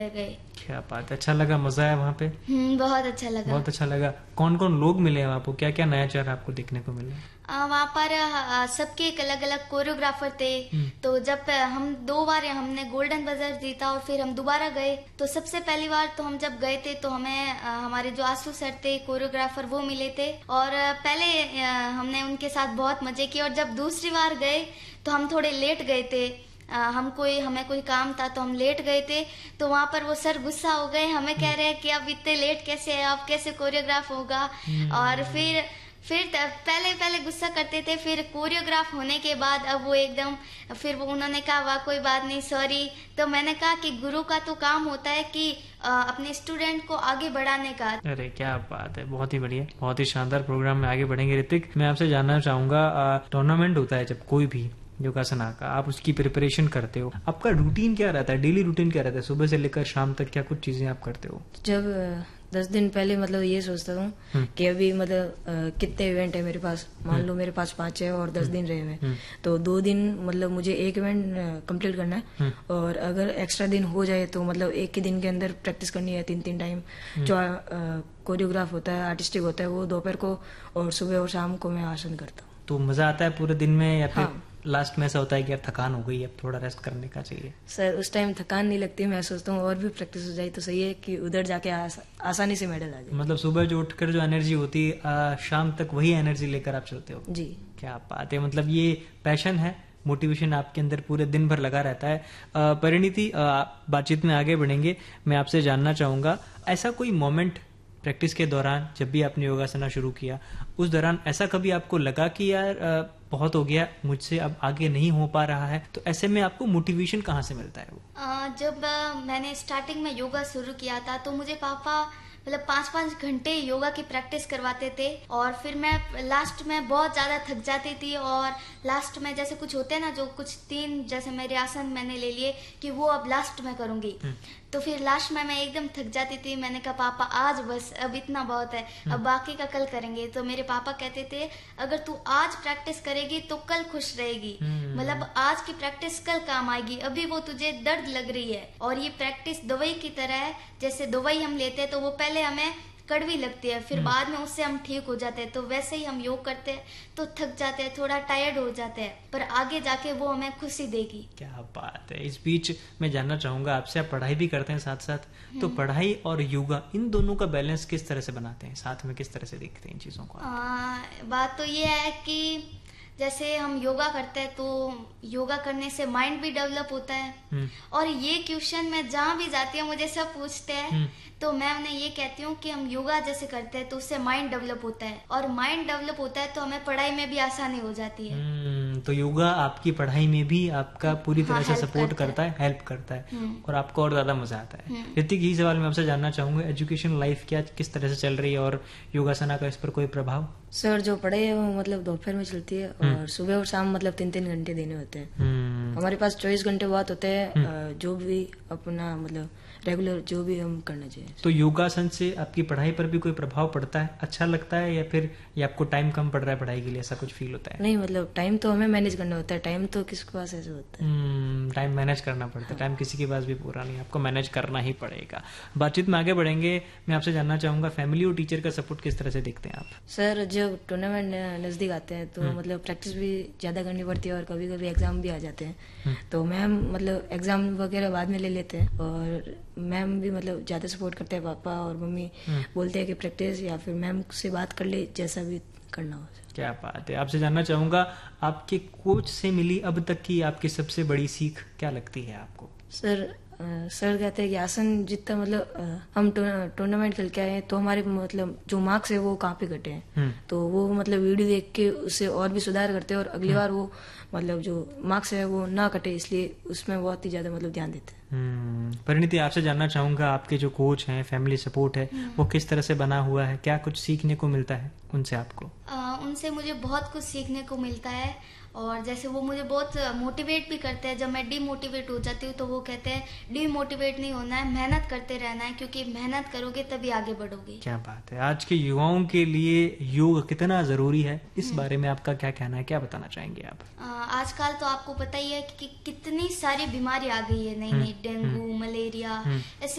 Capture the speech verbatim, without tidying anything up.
गए। क्या बात है, अच्छा लगा, मजा आया वहाँ पे? हम्म बहुत अच्छा लगा। बहुत अच्छा लगा। कौन कौन लोग मिले वहाँ पे, क्या क्या नया चेहरा आपको देखने को मिला? आ, वहाँ पर आ, सबके एक अलग अलग कोरियोग्राफर थे। तो जब आ, हम दो बार हमने गोल्डन बजर जीता और फिर हम दोबारा गए, तो सबसे पहली बार तो हम जब गए थे तो हमें आ, हमारे जो आंसू सर थे कोरियोग्राफर वो मिले थे और आ, पहले आ, हमने उनके साथ बहुत मजे किए और जब दूसरी बार गए तो हम थोड़े लेट गए थे। आ, हम कोई हमें कोई काम था तो हम लेट गए थे। तो वहाँ पर वो सर गुस्सा हो गए, हमें कह रहे हैं कि अब इतने लेट कैसे है, अब कैसे कोरियोग्राफ होगा। और फिर फिर पहले पहले गुस्सा करते थे, फिर कोरियोग्राफ होने के बाद अब वो एकदम, फिर वो उन्होंने कहा वाह कोई बात नहीं सॉरी। तो मैंने कहा कि गुरु का तो काम होता है कि आ, अपने स्टूडेंट को आगे बढ़ाने का। अरे क्या बात है, बहुत ही बढ़िया, बहुत ही शानदार प्रोग्राम में आगे बढ़ेंगे। ऋतिक, मैं आपसे जानना चाहूंगा, टूर्नामेंट होता है जब कोई भी योगासना का, आप उसकी प्रिपरेशन करते हो, आपका रूटीन क्या रहता है, डेली रूटीन क्या रहता है, सुबह से लेकर शाम तक क्या कुछ चीजें आप करते हो? जब दस दिन पहले मतलब ये सोचता हूँ कि अभी मतलब आ, कितने इवेंट है मेरे पास, मान लो मेरे पास पांच है और दस दिन रहे हुए, तो दो दिन मतलब मुझे एक इवेंट कंप्लीट करना है और अगर एक्स्ट्रा दिन हो जाए तो मतलब एक ही दिन के अंदर प्रैक्टिस करनी है तीन तीन टाइम। जो कोरियोग्राफ होता है, आर्टिस्टिक होता है, वो दोपहर को और सुबह और शाम को मैं आसन करता हूँ। तो मजा आता है पूरे दिन में या फिर हाँ। लास्ट में ऐसा होता है कि यार थकान हो गई, अब थोड़ा रेस्ट करने का चाहिए? सर उस टाइम थकान नहीं लगती, मैं सोचता हूँ और भी प्रैक्टिस हो जाए तो सही है कि उधर जाके आसा, आसानी से मेडल आ जाए। मतलब सुबह जो उठकर जो एनर्जी होती है, शाम तक वही एनर्जी लेकर आप चलते हो? जी। क्या बात है, मतलब ये पैशन है, मोटिवेशन आपके अंदर पूरे दिन भर लगा रहता है। परिणीति, बातचीत में आगे बढ़ेंगे, मैं आपसे जानना चाहूंगा, ऐसा कोई मोमेंट प्रैक्टिस के दौरान जब भी आपने योगासना शुरू किया, उस दौरान ऐसा कभी आपको लगा कि यार बहुत हो गया, मुझसे अब आगे नहीं हो पा रहा है, तो ऐसे में आपको मोटिवेशन कहाँ से मिलता है? वो आ, जब आ, मैंने स्टार्टिंग में योगा शुरू किया था तो मुझे पापा मतलब पाँच पाँच घंटे योगा की प्रैक्टिस करवाते थे और फिर मैं लास्ट में बहुत ज्यादा थक जाती थी और लास्ट में जैसे कुछ होते हैं ना, जो कुछ तीन जैसे मेरे आसन मैंने ले लिए कि वो अब लास्ट में करूंगी, तो फिर लास्ट में मैं एकदम थक जाती थी। मैंने कहा पापा आज बस, अब इतना बहुत है, अब बाकी का कल करेंगे। तो मेरे पापा कहते थे अगर तू आज प्रैक्टिस करेगी तो कल खुश रहेगी, मतलब आज की प्रैक्टिस कल काम आएगी, अभी वो तुझे दर्द लग रही है। और ये प्रैक्टिस दवाई की तरह है, जैसे दवाई हम लेते हैं तो वो पहले हमें कड़वी लगती है, फिर बाद में उससे हम ठीक हो जाते हैं, तो वैसे ही हम योग करते हैं तो थक जाते हैं, थोड़ा टायर्ड हो जाते हैं, पर आगे जाके वो हमें खुशी देगी। क्या बात है। इस बीच मैं जानना चाहूंगा आपसे, आप पढ़ाई भी करते हैं साथ साथ, तो पढ़ाई और योगा इन दोनों का बैलेंस किस तरह से बनाते हैं, साथ में किस तरह से देखते हैं इन चीजों को? आ, बात तो ये है कि जैसे हम योगा करते हैं तो योगा करने से माइंड भी डेवलप होता है। और ये क्वेश्चन मैं जहाँ भी जाती हूँ मुझे सब पूछते हैं, तो मैं उन्हें ये कहती हूँ कि हम योगा जैसे करते हैं तो उससे माइंड डेवलप होता है, और माइंड डेवलप होता है तो हमें पढ़ाई में भी आसानी हो जाती है। तो योगा आपकी पढ़ाई में भी आपका पूरी तरह हाँ, से सपोर्ट करता है, हेल्प करता है और आपको और ज्यादा मजा आता है। ऋतिक, यही सवाल मैं आपसे जानना चाहूंगा, एजुकेशन लाइफ क्या किस तरह से चल रही है और योगासना का इस पर कोई प्रभाव? सर जो पढ़ाई है वो मतलब दोपहर में चलती है और सुबह और शाम मतलब तीन तीन घंटे देने होते हैं। हमारे पास चौबीस घंटे बाद होते हैं, जो भी अपना मतलब रेगुलर जो भी हम करना चाहिए। तो योगासन से आपकी पढ़ाई पर भी कोई प्रभाव पड़ता है, अच्छा लगता है, या फिर ये आपको टाइम कम पड़ रहा है पढ़ाई के लिए, ऐसा कुछ फील होता है? नहीं, मतलब टाइम तो हमें मैनेज करना होता है, टाइम तो किसके पास ऐसे होता है, टाइम मैनेज करना पड़ता है। टाइम किसी के पास भी पूरा नहीं, आपको मैनेज करना ही पड़ेगा। बातचीत में आगे बढ़ेंगे, मैं आपसे जानना चाहूंगा, फैमिली और टीचर का सपोर्ट किस तरह से देखते हैं आप? सर जब टूर्नामेंट नजदीक आते हैं तो मतलब प्रैक्टिस भी ज्यादा करनी पड़ती है और कभी कभी एग्जाम भी आ जाते हैं, तो मैम मतलब एग्जाम वगैरह बाद में ले लेते हैं और मैम भी मतलब ज्यादा सपोर्ट करते हैं। पापा और मम्मी बोलते हैं कि प्रैक्टिस या फिर मैम से बात कर ले, जैसा भी करना हो। क्या बात है। आपसे जानना चाहूंगा, आपके कोच से मिली अब तक की आपकी सबसे बड़ी सीख क्या लगती है आपको? सर आ, सर कहते हैं कि आसन जितना मतलब आ, हम टूर्नामेंट खेल के आए हैं तो हमारे मतलब जो मार्क्स है वो कहाँ पे घटे हैं, तो वो मतलब वीडियो देख के उससे और भी सुधार करते हैं और अगली बार वो मतलब जो मार्क्स है वो ना कटे, इसलिए उसमें बहुत ही ज्यादा मतलब ध्यान देते हैं। परिणीति, आपसे जानना चाहूंगा, आपके जो कोच हैं, फैमिली सपोर्ट है, वो किस तरह से बना हुआ है, क्या कुछ सीखने को मिलता है उनसे आपको? आ, उनसे मुझे बहुत कुछ सीखने को मिलता है और जैसे वो मुझे बहुत मोटिवेट भी करते हैं। जब मैं डीमोटिवेट हो जाती हूँ तो वो कहते हैं डीमोटिवेट नहीं होना है, मेहनत करते रहना है, क्योंकि मेहनत करोगे तभी आगे बढ़ोगे। क्या बात है। आज के युवाओं के लिए योग कितना जरूरी है, इस बारे में आपका क्या कहना है, क्या बताना चाहेंगे आप? आजकल तो आपको पता ही है कि कितनी सारी बीमारी आ गई है, नई नई, डेंगू, मलेरिया, ऐसी